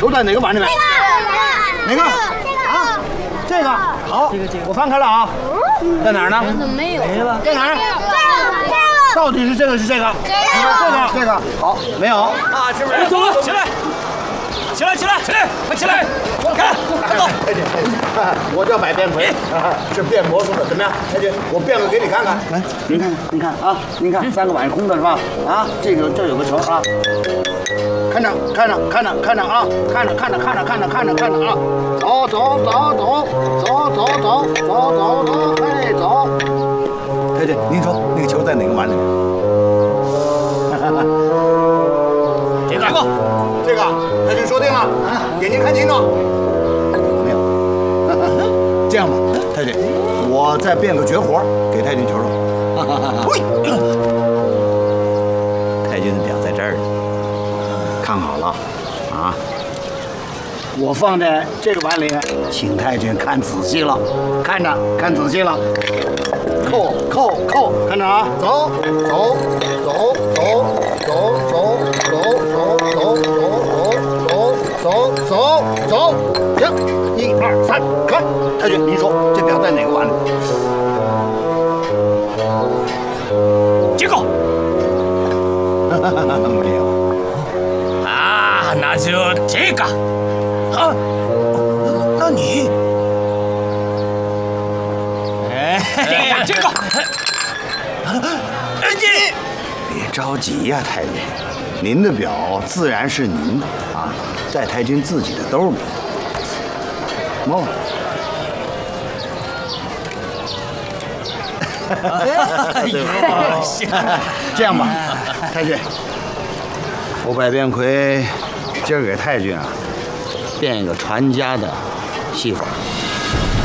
球在哪个碗里面？哪个？啊，这个好，我翻开了啊，在哪儿呢？ 没有， 在哪儿？到底是这个是这个？这个好，没有啊，是不是？走了，起来，起来，起来，起来，快起来！看，走。 我叫百变魁，是变魔术的，怎么样，太君？我变个给你看看。来，您看，您看啊，您看3个碗是空的是吧？啊，这有个球啊。看着啊，看着啊，走，哎，走。太君，您说那个球在哪个碗里面？这个，太君说定了啊，眼睛看清楚。没有。这样吧，太君，我再变个绝活给太君瞅瞅。太君的表在这儿呢。看好了，啊！我放在这个碗里，请太君看仔细了，看仔细了，扣，看着啊，走，行，1、2、3，看，太君，您说这表在哪个碗里？ 结果， 没有。 啊，那就这个。啊， 那你， 哎，这个，你别着急呀，太君，您的表自然是您的啊，在太君自己的兜里。摸摸。这样吧，太君，我百变魁今儿给太君啊变一个传家的戏法。